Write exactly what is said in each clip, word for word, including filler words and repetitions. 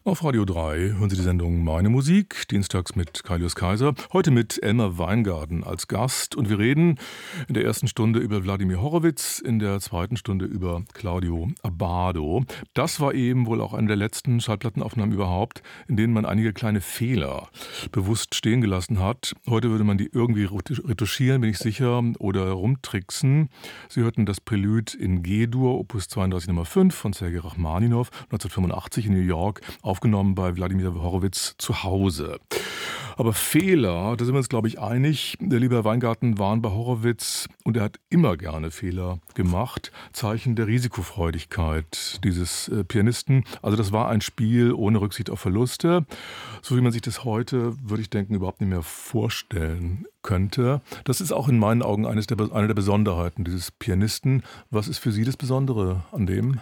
Auf Radio drei hören Sie die Sendung Meine Musik, dienstags mit Kaius Kaiser. Heute mit Elmar Weingarten als Gast. Und wir reden in der ersten Stunde über Wladimir Horowitz, in der zweiten Stunde über Claudio Abbado. Das war eben wohl auch eine der letzten Schallplattenaufnahmen überhaupt, in denen man einige kleine Fehler bewusst stehen gelassen hat. Heute würde man die irgendwie retuschieren, bin ich sicher, oder rumtricksen. Sie hörten das Prälude in G-Dur, Opus zweiunddreißig Nummer fünf von Sergei Rachmaninow, neunzehnhundertfünfundachtzig in New York, aufgenommen bei Wladimir Horowitz zu Hause. Aber Fehler, da sind wir uns, glaube ich, einig. Der liebe Herr Weingarten waren bei Horowitz und er hat immer gerne Fehler gemacht. Zeichen der Risikofreudigkeit dieses äh, Pianisten. Also das war ein Spiel ohne Rücksicht auf Verluste. So wie man sich das heute, würde ich denken, überhaupt nicht mehr vorstellen könnte. Das ist auch in meinen Augen eines der, eine der Besonderheiten dieses Pianisten. Was ist für Sie das Besondere an dem?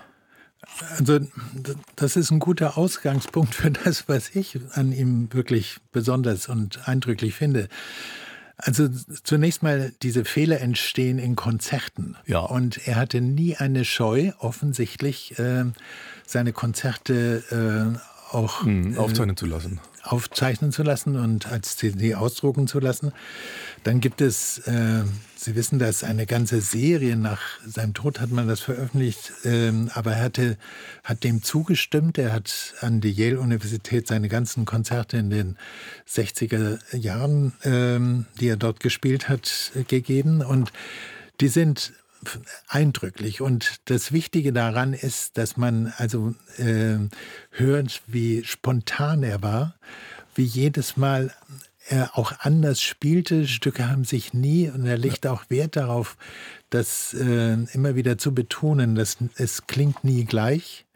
Also das ist ein guter Ausgangspunkt für das, was ich an ihm wirklich besonders und eindrücklich finde. Also zunächst mal, diese Fehler entstehen in Konzerten. Ja. Und er hatte nie eine Scheu, offensichtlich äh, seine Konzerte äh, auch mhm, aufzeichnen äh, zu lassen. aufzeichnen zu lassen und als C D ausdrucken zu lassen. Dann gibt es, äh, Sie wissen das, eine ganze Serie, nach seinem Tod hat man das veröffentlicht, äh, aber er hatte, hat dem zugestimmt. Er hat an die Yale-Universität seine ganzen Konzerte in den sechziger Jahren, äh, die er dort gespielt hat, gegeben. Und die sind eindrücklich. Und das Wichtige daran ist, dass man also äh, hört, wie spontan er war, wie jedes Mal er auch anders spielte. Stücke haben sich nie, und er legt auch Wert darauf, das äh, immer wieder zu betonen, dass es klingt nie gleich.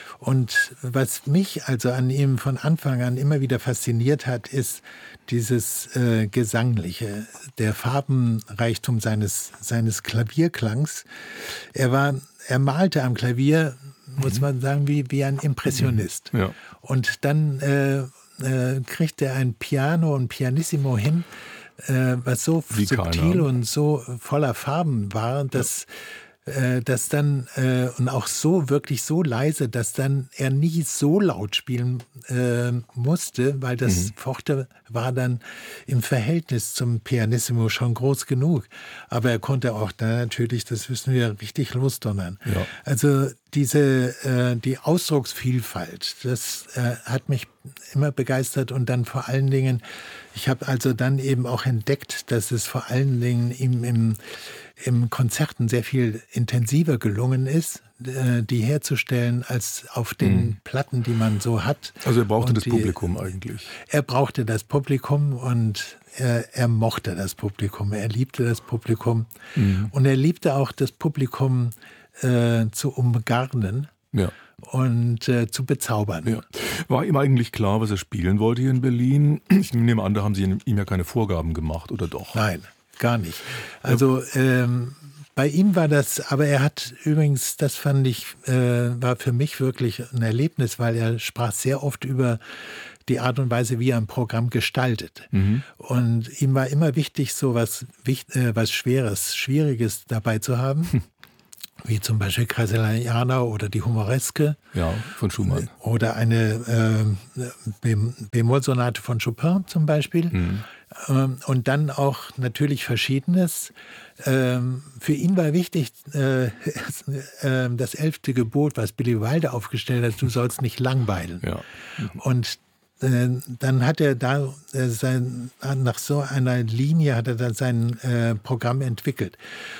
Und was mich also an ihm von Anfang an immer wieder fasziniert hat, ist dieses äh, Gesangliche, der Farbenreichtum seines, seines Klavierklangs. Er war, er malte am Klavier, muss man sagen, wie, wie ein Impressionist. Ja. Und dann äh, äh, kriegt er ein Piano und Pianissimo hin, äh, was so wie subtil keiner. und so voller Farben war, dass ja. Das dann, äh, und auch so, wirklich so leise, dass dann er nie so laut spielen äh, musste, weil das mhm. Forte war dann im Verhältnis zum Pianissimo schon groß genug. Aber er konnte auch dann natürlich, das wissen wir, richtig losdonnern. Ja. Also diese, äh, die Ausdrucksvielfalt, das äh, hat mich immer begeistert und dann vor allen Dingen, ich habe also dann eben auch entdeckt, dass es vor allen Dingen ihm im im Konzerten sehr viel intensiver gelungen ist, die herzustellen, als auf den mhm. Platten, die man so hat. Also er brauchte und das die, Publikum eigentlich. Er brauchte das Publikum und er, er mochte das Publikum. Er liebte das Publikum. Mhm. Und er liebte auch das Publikum äh, zu umgarnen. Ja. Und äh, zu bezaubern. Ja. War ihm eigentlich klar, was er spielen wollte hier in Berlin? Ich nehme an, da haben Sie ihm ja keine Vorgaben gemacht, oder doch? Nein. Gar nicht. Also ähm, bei ihm war das, aber er hat übrigens, das fand ich, äh, war für mich wirklich ein Erlebnis, weil er sprach sehr oft über die Art und Weise, wie er ein Programm gestaltet. Mhm. Und ihm war immer wichtig, so was, äh, was Schweres, Schwieriges dabei zu haben. Hm. Wie zum Beispiel Kreiseliana oder die Humoreske. Ja, von Schumann. Oder eine äh, Bemol-Sonate von Chopin zum Beispiel. Mhm. Ähm, und dann auch natürlich Verschiedenes. Ähm, für ihn war wichtig, äh, äh, das elfte Gebot, was Billy Wilder aufgestellt hat, du sollst nicht langweilen. Ja. Mhm. Und äh, dann hat er da äh, sein, nach so einer Linie hat er dann sein äh, Programm entwickelt.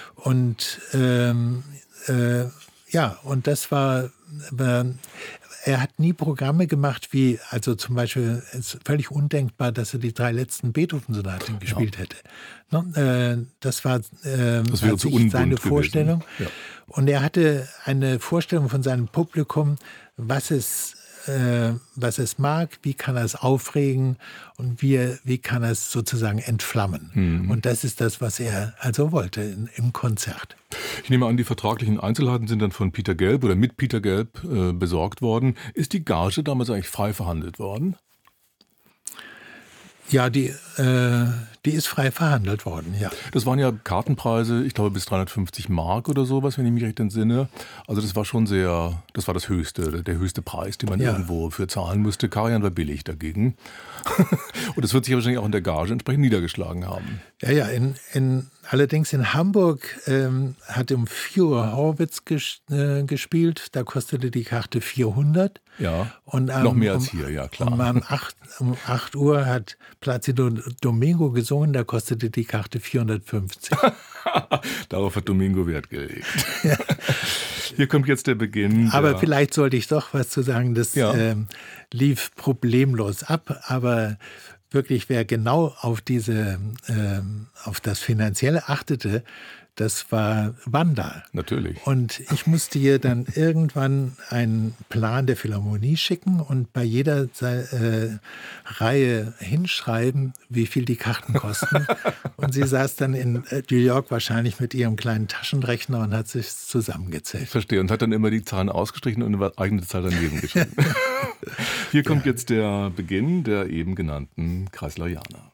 Und ähm, Äh, ja, und das war, äh, er hat nie Programme gemacht wie, also zum Beispiel, es ist völlig undenkbar, dass er die drei letzten Beethoven-Sonaten gespielt ja. hätte. No, äh, das war äh, das wäre zu seine Vorstellung. Ja. Und er hatte eine Vorstellung von seinem Publikum, was es Äh, was es mag, wie kann er es aufregen und wie, wie kann er es sozusagen entflammen. Mhm. Und das ist das, was er also wollte in, im Konzert. Ich nehme an, die vertraglichen Einzelheiten sind dann von Peter Gelb oder mit Peter Gelb äh, besorgt worden. Ist die Gage damals eigentlich frei verhandelt worden? Ja, die, äh, die ist frei verhandelt worden, ja. Das waren ja Kartenpreise, ich glaube bis dreihundertfünfzig Mark oder sowas, wenn ich mich recht entsinne. Also das war schon sehr, das war das höchste, der höchste Preis, den man ja. irgendwo für zahlen musste. Karajan war billig dagegen. Und das wird sich wahrscheinlich auch in der Gage entsprechend niedergeschlagen haben. Ja, ja, in, in, allerdings in Hamburg ähm, hat um vier Uhr Horowitz ges, äh, gespielt, da kostete die Karte vierhundert. Ja, und, ähm, noch mehr um, als hier, ja klar. Und um acht, um acht Uhr hat Placido Domingo gesungen, da kostete die Karte vierhundertfünfzig. Darauf hat Domingo Wert gelegt. Ja. Hier kommt jetzt der Beginn. Aber der vielleicht sollte ich doch was zu sagen, das ja. ähm, lief problemlos ab, aber wirklich, wer genau auf diese, ähm, auf das Finanzielle achtete, das war Wanda. Natürlich. Und ich musste ihr dann irgendwann einen Plan der Philharmonie schicken und bei jeder äh, Reihe hinschreiben, wie viel die Karten kosten. Und sie saß dann in New York wahrscheinlich mit ihrem kleinen Taschenrechner und hat sich zusammengezählt. Ich verstehe. Und hat dann immer die Zahlen ausgestrichen und eine eigene Zahl daneben geschrieben. Hier kommt ja. jetzt der Beginn der eben genannten Kreislerianer.